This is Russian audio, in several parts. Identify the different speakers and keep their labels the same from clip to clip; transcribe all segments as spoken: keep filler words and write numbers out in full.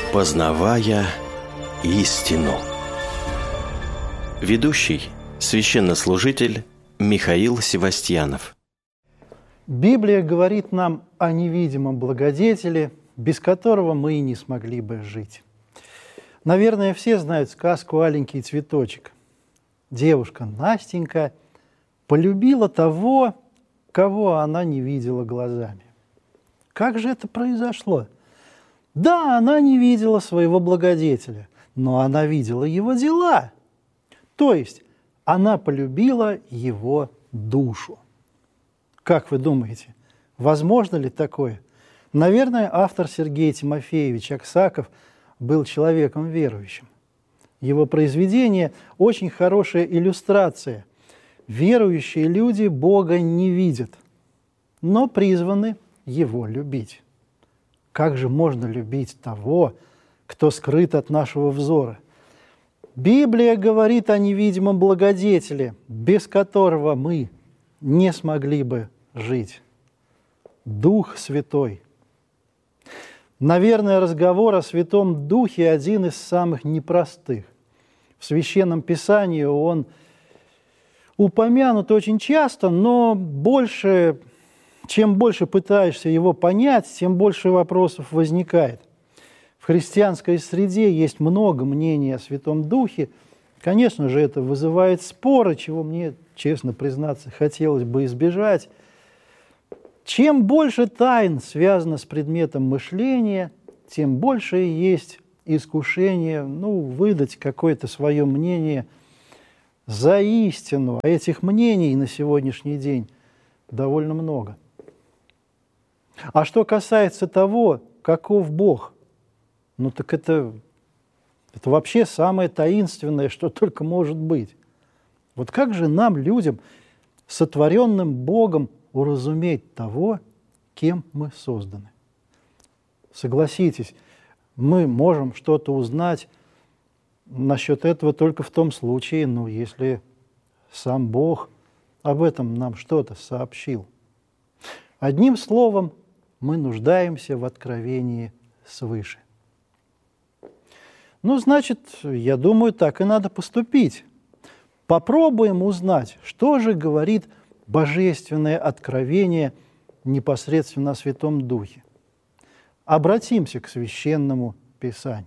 Speaker 1: Познавая истину. Ведущий – священнослужитель Михаил Севастьянов.
Speaker 2: Библия говорит нам о невидимом благодетеле, без которого мы и не смогли бы жить. Наверное, все знают сказку «Аленький цветочек». Девушка Настенька полюбила того, кого она не видела глазами. Как же это произошло? Да, она не видела своего благодетеля, но она видела его дела. То есть она полюбила его душу. Как вы думаете, возможно ли такое? Наверное, автор Сергей Тимофеевич Аксаков был человеком верующим. Его произведение – очень хорошая иллюстрация. Верующие люди Бога не видят, но призваны Его любить. Как же можно любить того, кто скрыт от нашего взора? Библия говорит о невидимом благодетеле, без которого мы не смогли бы жить. Дух Святой. Наверное, разговор о Святом Духе один из самых непростых. В Священном Писании он упомянут очень часто, но больше, чем больше пытаешься его понять, тем больше вопросов возникает. В христианской среде есть много мнений о Святом Духе. Конечно же, это вызывает споры, чего мне, честно признаться, хотелось бы избежать. Чем больше тайн связано с предметом мышления, тем больше есть искушение, ну, выдать какое-то свое мнение за истину. А этих мнений на сегодняшний день довольно много. А что касается того, каков Бог, ну так это, это вообще самое таинственное, что только может быть. Вот как же нам, людям, сотворенным Богом, уразуметь того, кем мы созданы? Согласитесь, мы можем что-то узнать насчет этого только в том случае, ну, если сам Бог об этом нам что-то сообщил. Одним словом, мы нуждаемся в откровении свыше. Ну, значит, я думаю, так и надо поступить. Попробуем узнать, что же говорит божественное откровение непосредственно о Святом Духе. Обратимся к Священному Писанию.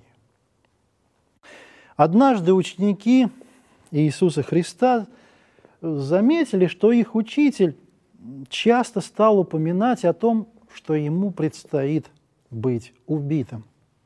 Speaker 2: Однажды ученики Иисуса Христа заметили, что их учитель часто стал упоминать о том, что ему предстоит быть убитым.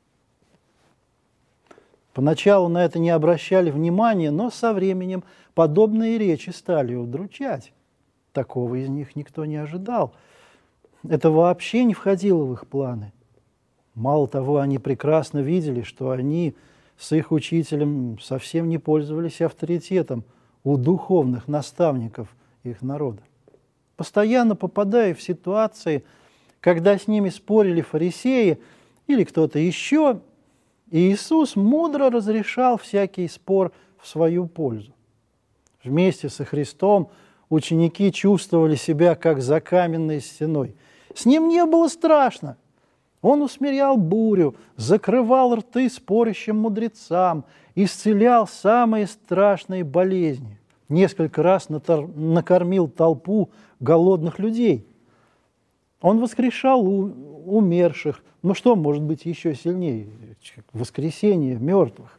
Speaker 2: Поначалу на это не обращали внимания, но со временем подобные речи стали удручать. Такого из них никто не ожидал. Это вообще не входило в их планы. Мало того, они прекрасно видели, что они с их учителем совсем не пользовались авторитетом у духовных наставников их народа. Постоянно попадая в ситуации, когда с ними спорили фарисеи или кто-то еще, Иисус мудро разрешал всякий спор в свою пользу. Вместе со Христом ученики чувствовали себя как за каменной стеной. С ним не было страшно. Он усмирял бурю, закрывал рты спорящим мудрецам, исцелял самые страшные болезни. Несколько раз накормил толпу голодных людей. Он воскрешал умерших. Ну что может быть еще сильнее? Воскресение мертвых.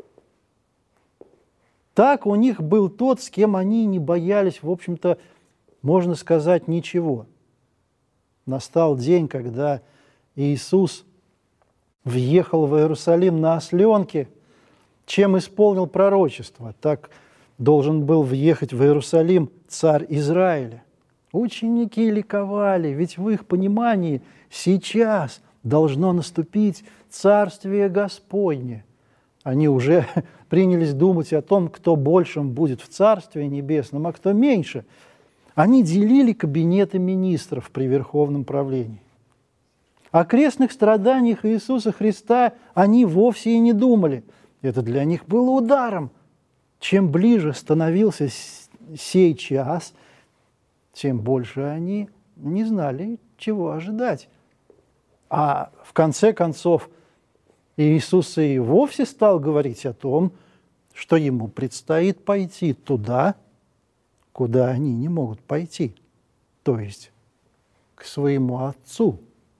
Speaker 2: Так у них был тот, с кем они не боялись, в общем-то, можно сказать, ничего. Настал день, когда Иисус въехал в Иерусалим на осленке, чем исполнил пророчество. Так должен был въехать в Иерусалим царь Израиля. Ученики ликовали, ведь в их понимании сейчас должно наступить Царствие Господне. Они уже принялись думать о том, кто большим будет в Царстве Небесном, а кто меньше. Они делили кабинеты министров при Верховном правлении. О крестных страданиях Иисуса Христа они вовсе и не думали. Это для них было ударом. Чем ближе становился сей час, тем больше они не знали, чего ожидать. А в конце концов, И Иисус и вовсе стал говорить о том, что ему предстоит пойти туда, куда они не могут пойти, то есть к своему Отцу.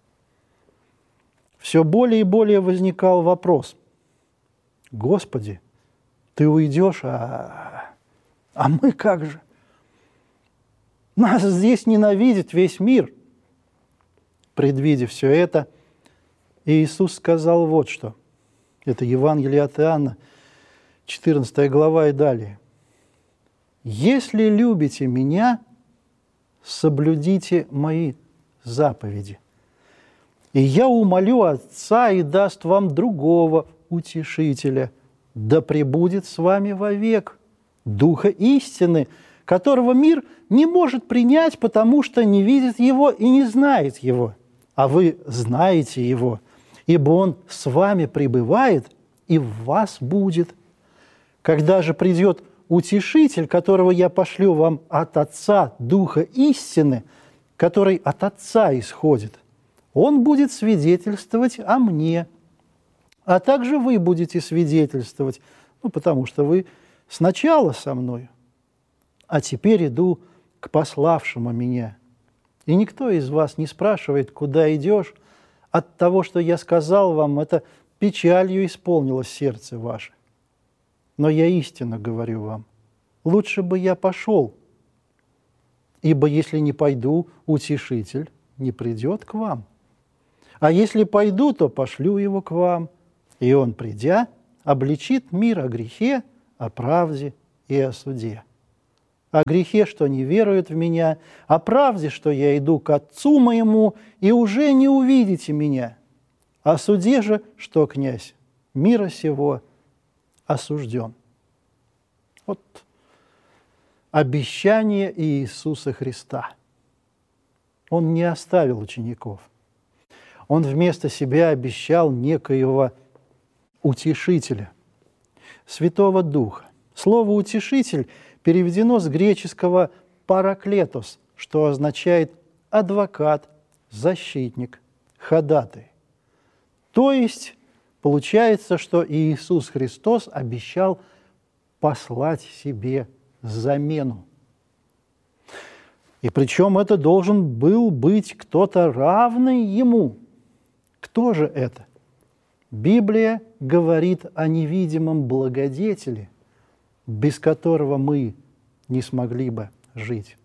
Speaker 2: Все более и более возникал вопрос: Господи, Ты уйдешь, а, а мы как же? Нас здесь ненавидит весь мир. Предвидя все это, Иисус сказал вот что. Это Евангелие от Иоанна, четырнадцатая глава и далее. «Если любите Меня, соблюдите Мои заповеди. И я умолю Отца и даст вам другого утешителя, да пребудет с вами вовек, Духа истины, которого мир не может принять, потому что не видит Его и не знает Его. А вы знаете Его, ибо Он с вами пребывает и в вас будет. Когда же придет Утешитель, которого я пошлю вам от Отца, Духа истины, который от Отца исходит, Он будет свидетельствовать о Мне, а также вы будете свидетельствовать, ну, потому что вы сначала со Мною, а теперь иду к пославшему Меня. И никто из вас не спрашивает, куда идешь, от того, что я сказал вам, это печалью исполнилось сердце ваше. Но я истинно говорю вам, лучше бы я пошел, ибо если не пойду, Утешитель не придет к вам. А если пойду, то пошлю его к вам, и он, придя, обличит мир о грехе, о правде и о суде. О грехе, что не веруют в Меня, о правде, что я иду к Отцу Моему, и уже не увидите Меня. О суде же, что князь мира сего осужден». Вот обещание Иисуса Христа. Он не оставил учеников. Он вместо себя обещал некоего утешителя, Святого Духа. Слово «утешитель» переведено с греческого «параклетос», что означает адвокат, защитник, ходатай. То есть получается, что Иисус Христос обещал послать себе замену. И причем это должен был быть кто-то равный Ему. Кто же это? Библия говорит о невидимом благодетеле, без которого мы не смогли бы жить.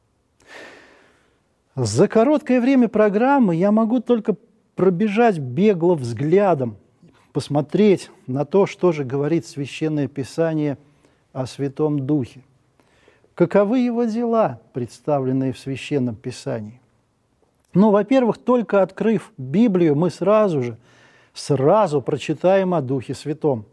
Speaker 2: За короткое время программы я могу только пробежать бегло взглядом, посмотреть на то, что же говорит Священное Писание о Святом Духе. Каковы его дела, представленные в Священном Писании? Ну, во-первых, только открыв Библию, мы сразу же, сразу прочитаем о Духе Святом.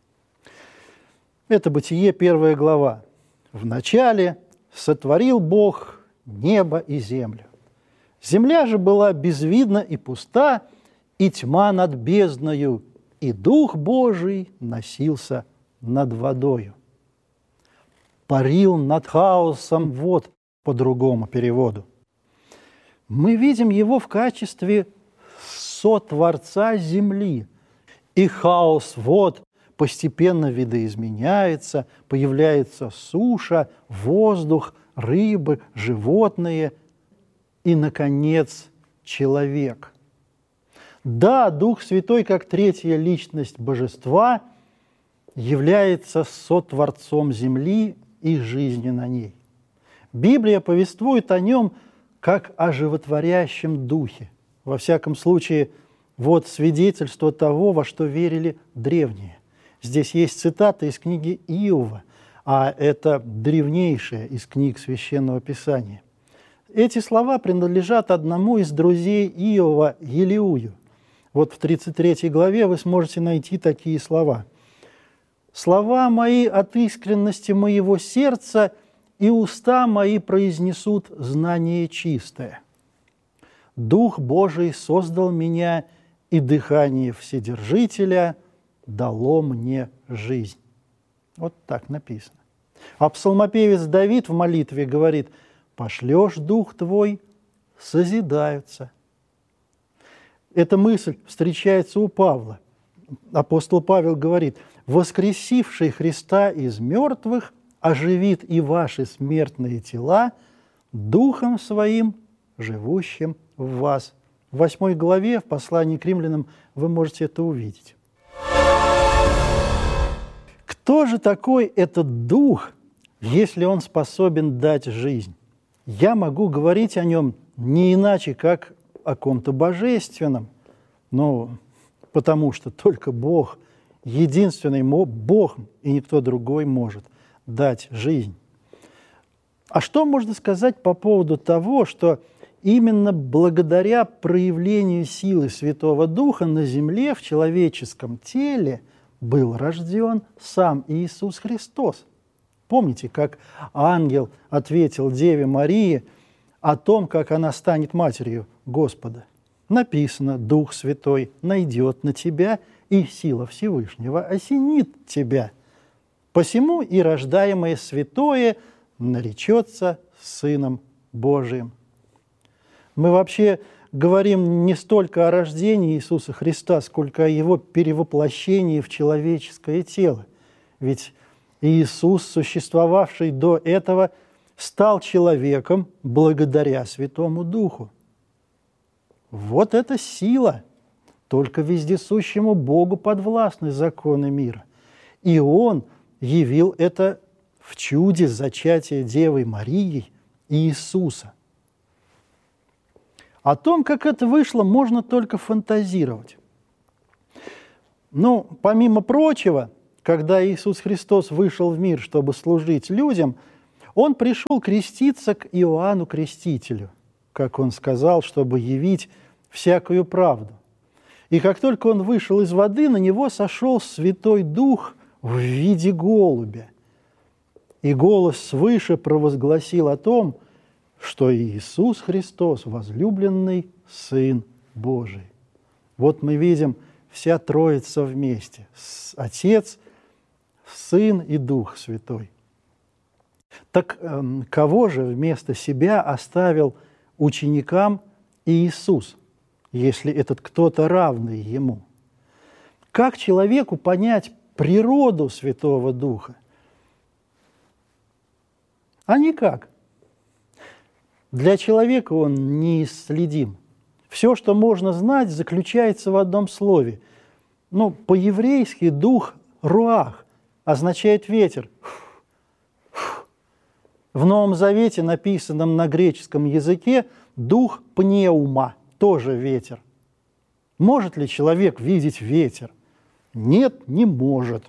Speaker 2: Это Бытие, первая глава. «Вначале сотворил Бог небо и землю. Земля же была безвидна и пуста, и тьма над бездною, и Дух Божий носился над водою». Парил над хаосом вод, по другому переводу. Мы видим его в качестве сотворца земли. И хаос вод постепенно видоизменяется, появляется суша, воздух, рыбы, животные и, наконец, человек. Да, Дух Святой, как третья личность Божества, является сотворцом земли и жизни на ней. Библия повествует о нем как о животворящем духе. Во всяком случае, вот свидетельство того, во что верили древние. Здесь есть цитата из книги Иова, а это древнейшая из книг Священного Писания. Эти слова принадлежат одному из друзей Иова, Елиую. Вот в тридцать третьей главе вы сможете найти такие слова. «Слова мои от искренности моего сердца, и уста мои произнесут знание чистое. Дух Божий создал меня, и дыхание Вседержителя дало мне жизнь». Вот так написано. А псалмопевец Давид в молитве говорит: «Пошлешь Дух Твой, созидаются». Эта мысль встречается у Павла. апостол Павел говорит: «Воскресивший Христа из мертвых оживит и ваши смертные тела Духом Своим, живущим в вас». В восьмой главе, в послании к римлянам, вы можете это увидеть. Кто же такой этот Дух, если Он способен дать жизнь? Я могу говорить о Нем не иначе, как о ком-то божественном, но потому что только Бог, единственный Бог, и никто другой может дать жизнь. А что можно сказать по поводу того, что именно благодаря проявлению силы Святого Духа на земле, в человеческом теле, был рожден сам Иисус Христос? Помните, как ангел ответил Деве Марии о том, как она станет матерью Господа? Написано: «Дух Святой найдет на тебя, и сила Всевышнего осенит тебя. Посему и рождаемое святое наречется Сыном Божиим». Мы вообще говорим не столько о рождении Иисуса Христа, сколько о Его перевоплощении в человеческое тело. Ведь Иисус, существовавший до этого, стал человеком благодаря Святому Духу. Вот эта сила, только вездесущему Богу подвластны законы мира. И Он явил это в чуде зачатия Девой Марией Иисуса. О том, как это вышло, можно только фантазировать. Ну, помимо прочего, когда Иисус Христос вышел в мир, чтобы служить людям, Он пришел креститься к Иоанну Крестителю, как Он сказал, чтобы явить всякую правду. И как только Он вышел из воды, на Него сошел Святой Дух в виде голубя. И голос свыше провозгласил о том, что Иисус Христос – возлюбленный Сын Божий. Вот мы видим вся Троица вместе – Отец, Сын и Дух Святой. Так э, кого же вместо себя оставил ученикам Иисус, если этот кто-то равный Ему? Как человеку понять природу Святого Духа? А никак. Для человека он неисследим. Все, что можно знать, заключается в одном слове. Ну, по-еврейски дух руах означает ветер. В Новом Завете, написанном на греческом языке, дух пнеума, тоже ветер. Может ли человек видеть ветер? Нет, не может.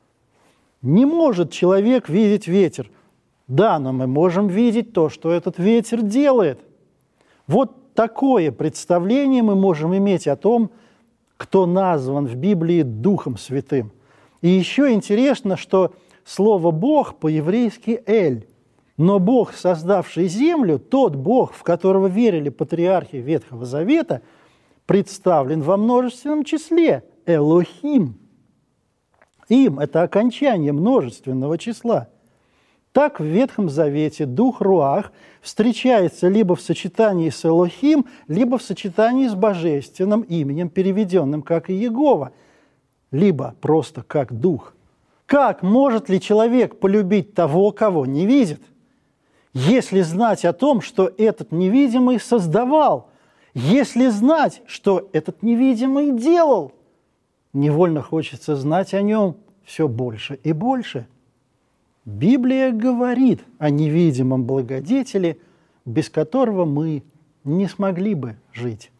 Speaker 2: Не может человек видеть ветер. Да, но мы можем видеть то, что этот ветер делает. Вот такое представление мы можем иметь о том, кто назван в Библии Духом Святым. И еще интересно, что слово «Бог» по-еврейски «эль». Но Бог, создавший землю, тот Бог, в которого верили патриархи Ветхого Завета, представлен во множественном числе – Элохим. Им – это окончание множественного числа. Так в Ветхом Завете дух Руах встречается либо в сочетании с Элохим, либо в сочетании с божественным именем, переведенным как Иегова, либо просто как дух. Как может ли человек полюбить того, кого не видит, если знать о том, что этот невидимый создавал, если знать, что этот невидимый делал? Невольно хочется знать о нем все больше и больше. Библия говорит о невидимом благодетеле, без которого мы не смогли бы жить.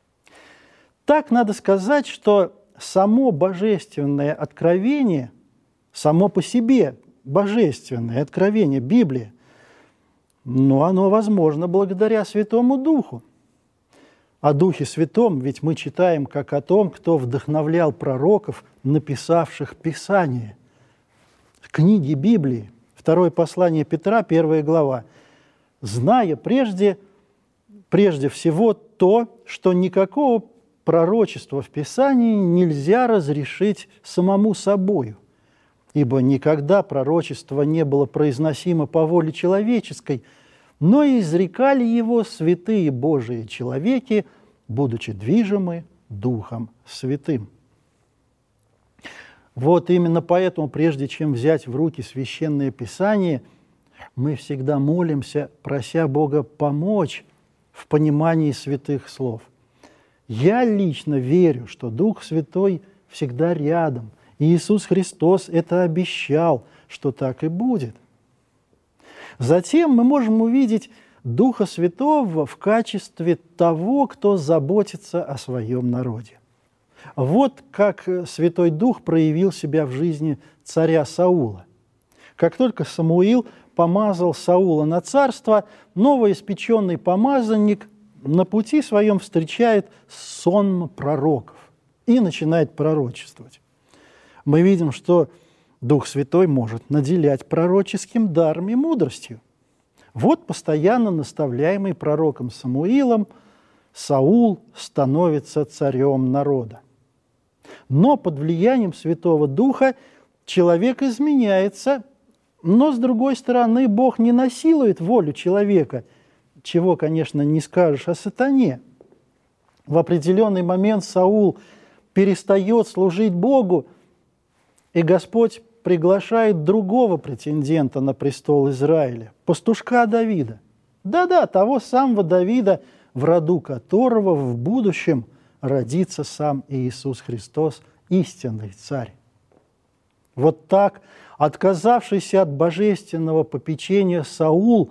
Speaker 2: Так надо сказать, что само божественное откровение, само по себе божественное откровение Библии, но оно возможно благодаря Святому Духу. О Духе Святом ведь мы читаем как о том, кто вдохновлял пророков, написавших Писание. Книги Библии, второе послание Петра, первая глава, зная прежде, прежде всего то, что никакого пророчества в Писании нельзя разрешить самому собою, ибо никогда пророчество не было произносимо по воле человеческой, но изрекали его святые Божии человеки, будучи движимы Духом Святым. Вот именно поэтому, прежде чем взять в руки Священное Писание, мы всегда молимся, прося Бога помочь в понимании святых слов. Я лично верю, что Дух Святой всегда рядом. И Иисус Христос это обещал, что так и будет. Затем мы можем увидеть Духа Святого в качестве того, кто заботится о своем народе. Вот как Святой Дух проявил себя в жизни царя Саула. Как только Самуил помазал Саула на царство, новоиспеченный помазанник на пути своем встречает сон пророков и начинает пророчествовать. Мы видим, что Дух Святой может наделять пророческим даром и мудростью. Вот постоянно наставляемый пророком Самуилом Саул становится царем народа. Но под влиянием Святого Духа человек изменяется, но, с другой стороны, Бог не насилует волю человека, чего, конечно, не скажешь о сатане. В определенный момент Саул перестает служить Богу, и Господь приглашает другого претендента на престол Израиля, пастушка Давида. Да-да, того самого Давида, в роду которого в будущем родится сам Иисус Христос, истинный царь. Вот так, отказавшийся от божественного попечения Саул,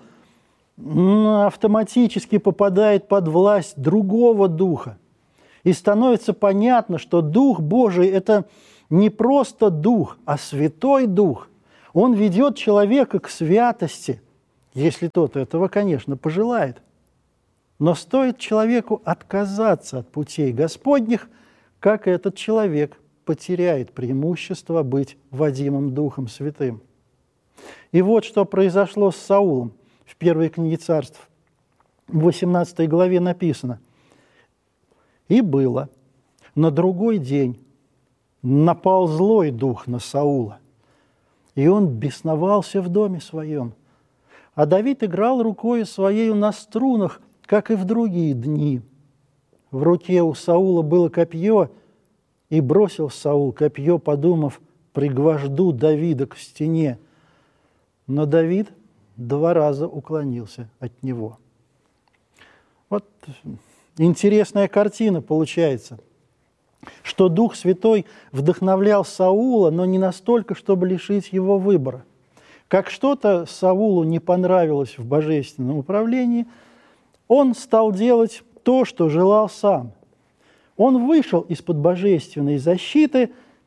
Speaker 2: автоматически попадает под власть другого духа. И становится понятно, что Дух Божий – это не просто Дух, а Святой Дух. Он ведет человека к святости, если тот этого, конечно, пожелает. Но стоит человеку отказаться от путей Господних, как этот человек потеряет преимущество быть водимым Духом Святым. И вот что произошло с Саулом. В первой книге Царств, в восемнадцатой главе написано: «И было на другой день напал злой дух на Саула, и он бесновался в доме своем. А Давид играл рукою своею на струнах, как и в другие дни. В руке у Саула было копье, и бросил Саул копье, подумав, пригвожду Давида к стене. Но Давид два раза уклонился от него». Вот интересная картина получается, что Дух Святой вдохновлял Саула, но не настолько, чтобы лишить его выбора. Как что-то Саулу не понравилось в божественном управлении, он стал делать то, что желал сам. Он вышел из-под божественной защиты,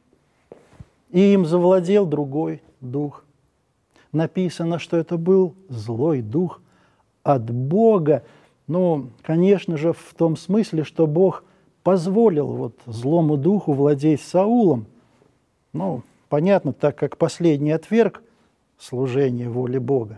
Speaker 2: и им завладел другой дух. Написано, что это был злой дух от Бога. Ну, конечно же, в том смысле, что Бог позволил вот злому духу владеть Саулом. Ну, понятно, так как последний отверг служение воле Бога.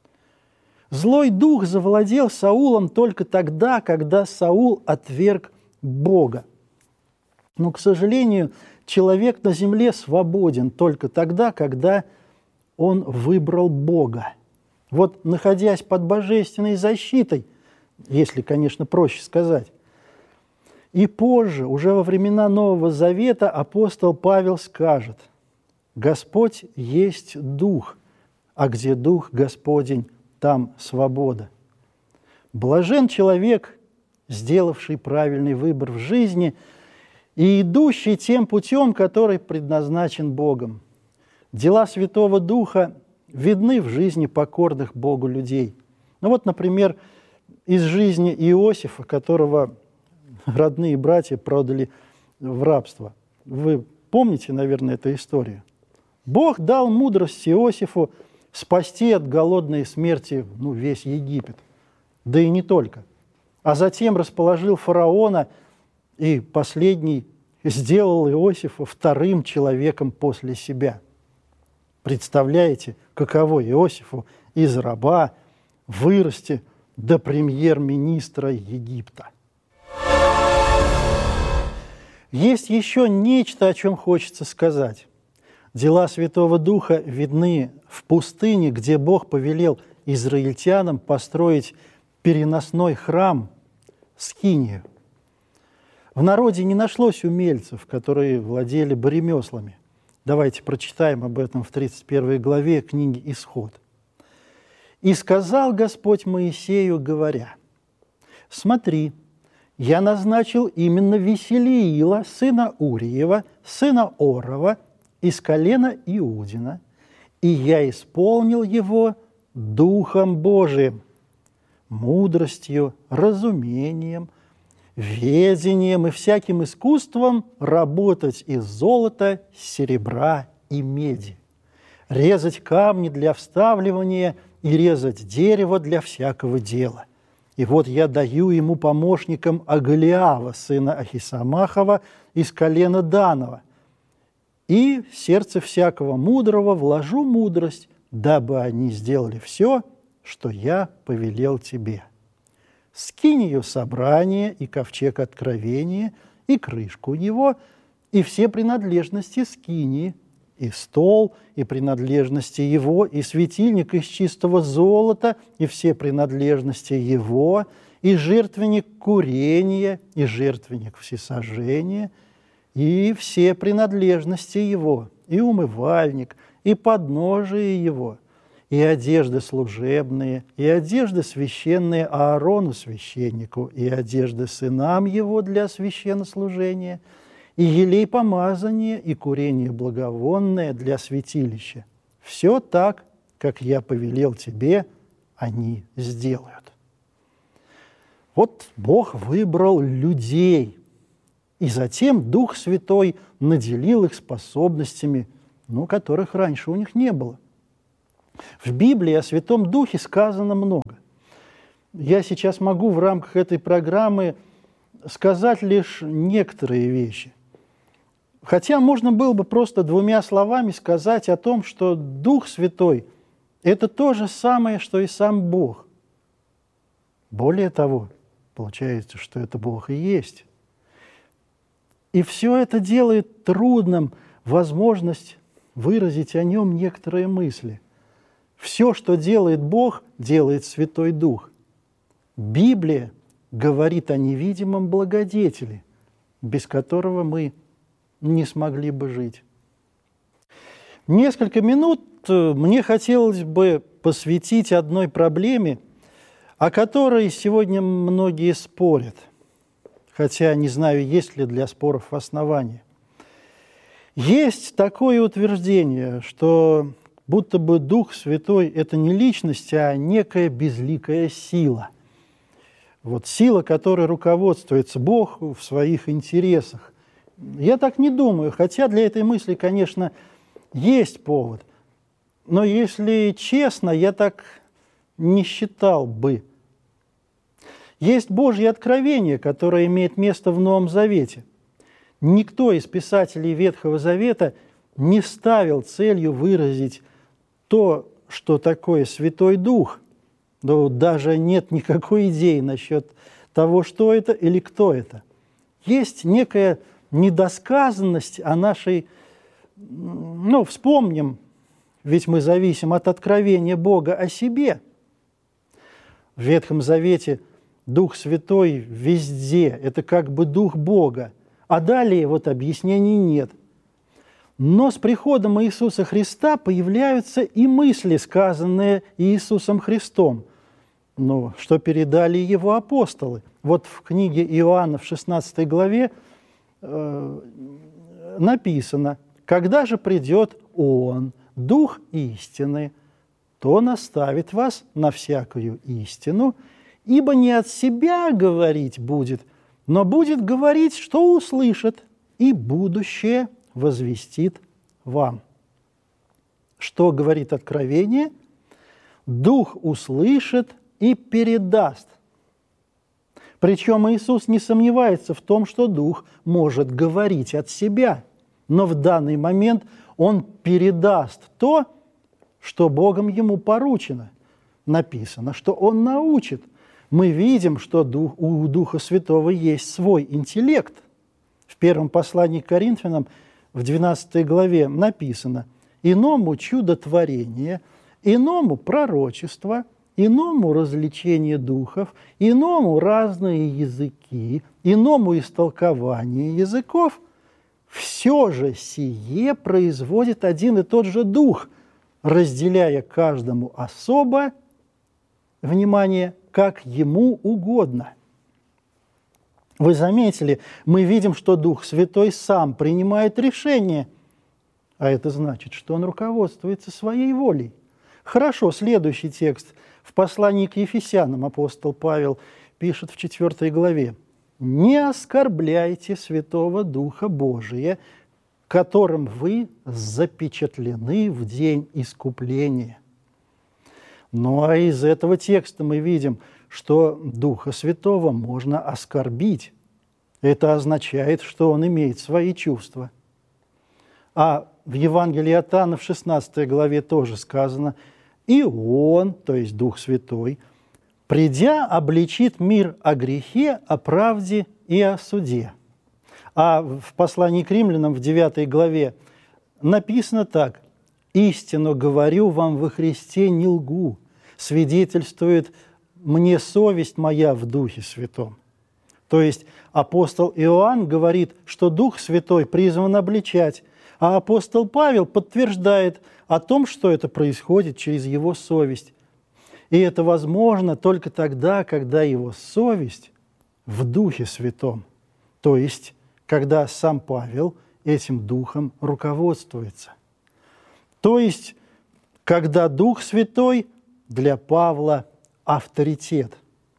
Speaker 2: Злой дух завладел Саулом только тогда, когда Саул отверг Бога. Но, к сожалению, человек на земле свободен только тогда, когда он выбрал Бога. Вот, находясь под божественной защитой, если, конечно, проще сказать, и позже, уже во времена Нового Завета, апостол Павел скажет: «Господь есть Дух, а где Дух Господень, там свобода». Блажен человек, сделавший правильный выбор в жизни и идущий тем путем, который предназначен Богом. Дела Святого Духа видны в жизни покорных Богу людей. Ну вот, например, из жизни Иосифа, которого родные братья продали в рабство. Вы помните, наверное, эту историю? Бог дал мудрость Иосифу спасти от голодной смерти ну, весь Египет. Да и не только. А затем расположил фараона, и последний сделал Иосифа вторым человеком после себя. Представляете, каково Иосифу из раба вырасти до премьер-министра Египта? Есть еще нечто, о чем хочется сказать. Дела Святого Духа видны в пустыне, где Бог повелел израильтянам построить переносной храм Скинию. В народе не нашлось умельцев, которые владели бы ремеслами. Давайте прочитаем об этом в тридцать первой главе книги «Исход». «И сказал Господь Моисею, говоря: смотри, я назначил именно Веселиила, сына Уриева, сына Орова, из колена Иудина, и я исполнил его Духом Божиим, мудростью, разумением, ведением и всяким искусством работать из золота, серебра и меди, резать камни для вставливания и резать дерево для всякого дела. И вот я даю ему помощникам Агалиава, сына Ахисамахова, из колена Данова, и в сердце всякого мудрого вложу мудрость, дабы они сделали все, что я повелел тебе. Скинию собрания и ковчег откровения, и крышку его, и все принадлежности скинии, и стол, и принадлежности его, и светильник из чистого золота, и все принадлежности его, и жертвенник курения, и жертвенник всесожжения, и все принадлежности его, и умывальник, и подножие его, и одежды служебные, и одежды священные Аарону священнику, и одежды сынам его для священнослужения, и елей помазания, и курение благовонное для святилища. Все так, как я повелел тебе, они сделают». Вот Бог выбрал людей, и затем Дух Святой наделил их способностями, ну, которых раньше у них не было. В Библии о Святом Духе сказано много. Я сейчас могу в рамках этой программы сказать лишь некоторые вещи. Хотя можно было бы просто двумя словами сказать о том, что Дух Святой – это то же самое, что и сам Бог. Более того, получается, что это Бог и есть. И все это делает трудным возможность выразить о нем некоторые мысли. Все, что делает Бог, делает Святой Дух. Библия говорит о невидимом благодетеле, без которого мы не смогли бы жить. Несколько минут мне хотелось бы посвятить одной проблеме, о которой сегодня многие спорят, хотя не знаю, есть ли для споров основания. Есть такое утверждение, что будто бы Дух Святой – это не личность, а некая безликая сила. Вот сила, которой руководствуется Бог в своих интересах. Я так не думаю, хотя для этой мысли, конечно, есть повод. Но если честно, я так не считал бы. Есть Божье откровение, которое имеет место в Новом Завете. Никто из писателей Ветхого Завета не ставил целью выразить то, что такое Святой Дух. Но даже нет никакой идеи насчет того, что это или кто это. Есть некая недосказанность о нашей... Ну, вспомним, ведь мы зависим от откровения Бога о себе. В Ветхом Завете Дух Святой везде, это как бы Дух Бога, а далее вот объяснений нет. Но с приходом Иисуса Христа появляются и мысли, сказанные Иисусом Христом, ну, что передали Его апостолы. Вот в книге Иоанна в шестнадцатой главе э, написано: «Когда же придет Он, Дух истины, то наставит вас на всякую истину, ибо не от себя говорить будет, но будет говорить, что услышит, и будущее возвестит вам». Что говорит Откровение? Дух услышит и передаст. Причем Иисус не сомневается в том, что Дух может говорить от себя, но в данный момент Он передаст то, что Богом Ему поручено. Написано, что Он научит. Мы видим, что Дух, у Духа Святого есть свой интеллект. В первом послании к Коринфянам в двенадцатой главе написано: «Иному чудотворение, иному пророчество, иному развлечение духов, иному разные языки, иному истолкование языков, все же сие производит один и тот же Дух, разделяя каждому особо, внимание, как ему угодно. Вы заметили, мы видим, что Дух Святой сам принимает решение, а это значит, что он руководствуется своей волей. Хорошо, следующий текст. В послании к Ефесянам апостол Павел пишет в четвёртой главе: «Не оскорбляйте Святого Духа Божия, которым вы запечатлены в день искупления». Ну а из этого текста мы видим, что Духа Святого можно оскорбить. Это означает, что он имеет свои чувства. А в Евангелии от Иоанна в шестнадцатой главе тоже сказано: «И Он, то есть Дух Святой, придя, обличит мир о грехе, о правде и о суде». А в послании к римлянам в девятой главе написано так: «Истину говорю вам во Христе, не лгу, свидетельствует мне совесть моя в Духе Святом». То есть апостол Иоанн говорит, что Дух Святой призван обличать, а апостол Павел подтверждает о том, что это происходит через его совесть. И это возможно только тогда, когда его совесть в Духе Святом, то есть когда сам Павел этим Духом руководствуется. То есть когда Дух Святой для Павла авторитет.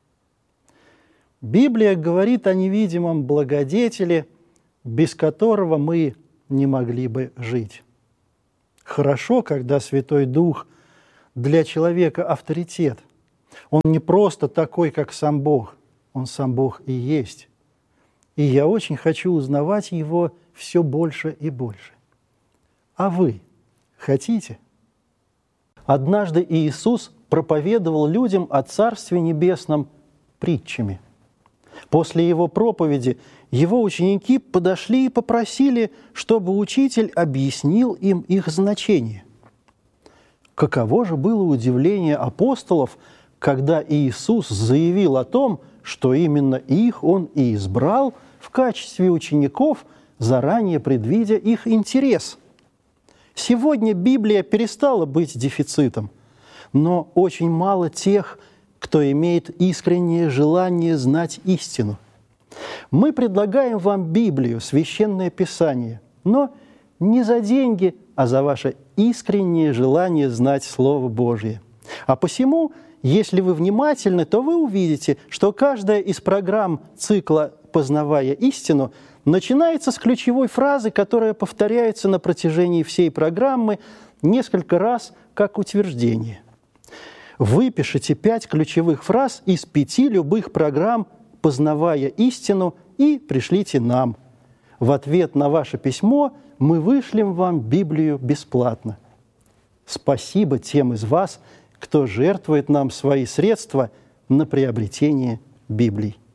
Speaker 2: Библия говорит о невидимом благодетеле, без которого мы не могли бы жить. Хорошо, когда Святой Дух для человека авторитет. Он не просто такой, как сам Бог, он сам Бог и есть. И я очень хочу узнавать Его все больше и больше. А вы хотите? Однажды Иисус проповедовал людям о Царстве Небесном притчами. После Его проповеди Его ученики подошли и попросили, чтобы Учитель объяснил им их значение. Каково же было удивление апостолов, когда Иисус заявил о том, что именно их Он и избрал в качестве учеников, заранее предвидя их интерес. Сегодня Библия перестала быть дефицитом, но очень мало тех, кто имеет искреннее желание знать истину. Мы предлагаем вам Библию, Священное Писание, но не за деньги, а за ваше искреннее желание знать Слово Божие. А посему, если вы внимательны, то вы увидите, что каждая из программ цикла «Познавая истину» начинается с ключевой фразы, которая повторяется на протяжении всей программы несколько раз как утверждение. Выпишите пять ключевых фраз из пяти любых программ «Познавая истину» и пришлите нам. В ответ на ваше письмо мы вышлем вам Библию бесплатно. Спасибо тем из вас, кто жертвует нам свои средства на приобретение Библии.